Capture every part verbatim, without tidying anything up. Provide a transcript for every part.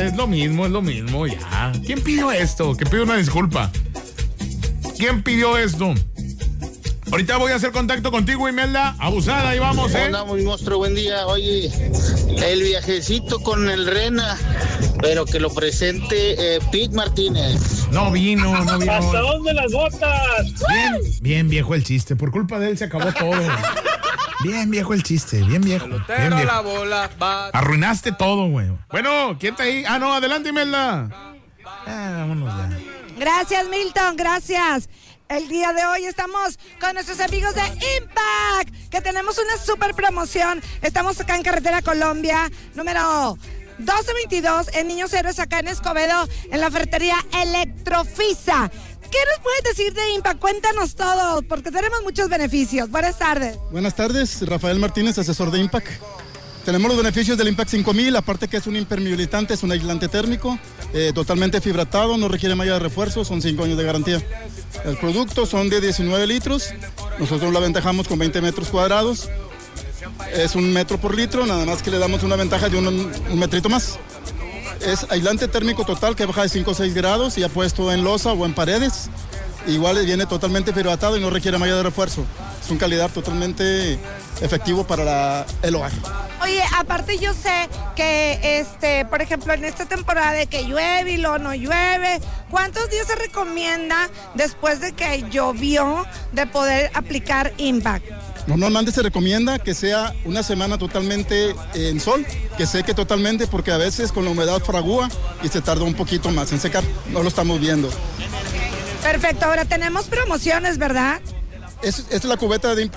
es lo mismo, es lo mismo, ya. ¿Quién pidió esto? Que pido una disculpa. ¿Quién pidió esto? Ahorita voy a hacer contacto contigo, Imelda. Abusada, ahí vamos, ¿eh? Hola, muy monstruo, buen día. Oye, el viajecito con el Rena, pero que lo presente eh, Pete Martínez. No vino, no vino. ¿Hasta dónde las botas? Bien, bien viejo el chiste. Por culpa de él se acabó todo. Bien viejo el chiste, bien viejo. Bien viejo. La bola, va. Arruinaste todo, güey. Bueno, ¿quién está ahí? Ah, no, adelante, Imelda. Ah, vámonos ya. Gracias, Milton, gracias. El día de hoy estamos con nuestros amigos de Impact, que tenemos una super promoción. Estamos acá en Carretera Colombia, número doce veintidós, en Niños Héroes, acá en Escobedo, en la ferretería Electrofisa. ¿Qué nos puedes decir de Impact? Cuéntanos todo, porque tenemos muchos beneficios. Buenas tardes. Buenas tardes, Rafael Martínez, asesor de Impact. Tenemos los beneficios del Impact cinco mil, aparte que es un impermeabilizante, es un aislante térmico, eh, totalmente fibratado, no requiere malla de refuerzo, son cinco años de garantía. El producto son de diecinueve litros, nosotros lo aventajamos con veinte metros cuadrados, es un metro por litro, nada más que le damos una ventaja de un, un metrito más. Es aislante térmico total que baja de cinco a seis grados y ha puesto en losa o en paredes. Igual viene totalmente fibratado y no requiere malla de refuerzo. Es un calidad totalmente efectivo para la, el hogar. Oye, aparte yo sé que, este, por ejemplo, en esta temporada de que llueve y luego no llueve, ¿cuántos días se recomienda después de que llovió de poder aplicar Impact? Normalmente se recomienda que sea una semana totalmente en sol, que seque totalmente, porque a veces con la humedad fragúa y se tarda un poquito más en secar. No lo estamos viendo. Perfecto, ahora tenemos promociones, ¿verdad? Es, es la cubeta de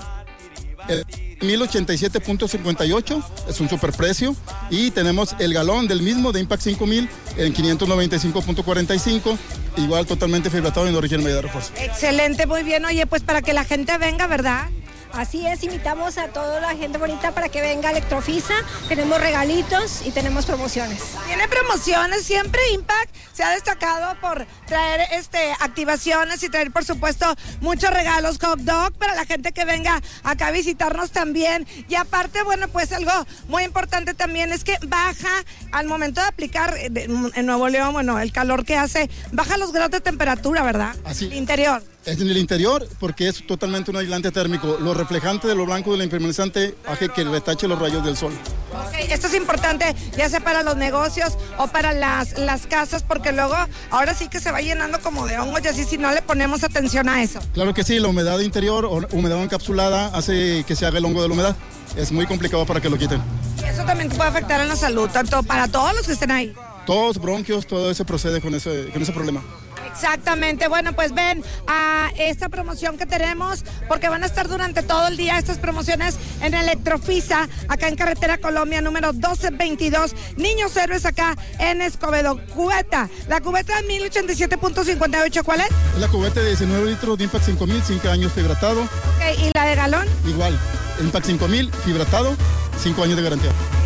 el mil ochenta y siete punto cincuenta y ocho, es un superprecio, y tenemos el galón del mismo de Impact cinco mil en quinientos noventa y cinco punto cuarenta y cinco, igual totalmente fibratado y no requiere medida de refuerzo. Excelente, muy bien. Oye, pues para que la gente venga, ¿verdad? Así es, invitamos a toda la gente bonita para que venga a Electrofisa. Tenemos regalitos y tenemos promociones. Tiene promociones, siempre Impact se ha destacado por traer este activaciones y traer, por supuesto, muchos regalos, hot dog para la gente que venga acá a visitarnos también. Y aparte, bueno, pues algo muy importante también es que baja al momento de aplicar en Nuevo León, bueno, el calor que hace, baja los grados de temperatura, ¿verdad? Así. El interior. Es en el interior porque es totalmente un aislante térmico. Lo reflejante de lo blanco del impermeabilizante hace que retache los rayos del sol. Okay, esto es importante, ya sea para los negocios o para las, las casas, porque luego ahora sí que se va llenando como de hongos y así si no le ponemos atención a eso. Claro que sí, la humedad interior o humedad encapsulada hace que se haga el hongo de la humedad. Es muy complicado para que lo quiten. Y eso también puede afectar en la salud, tanto para todos los que estén ahí. Todos, bronquios, todo eso procede con ese, con ese problema. Exactamente, bueno, pues ven a esta promoción que tenemos, porque van a estar durante todo el día estas promociones en Electrofisa, acá en Carretera Colombia, número doce veintidós, Niños Héroes, acá en Escobedo. Cubeta, la cubeta mil ochenta y siete punto cincuenta y ocho, ¿cuál es? Es la cubeta de diecinueve litros de Impact cinco mil, cinco años fibratado. Ok, ¿y la de galón? Igual, Impact cinco mil, fibratado, cinco años de garantía.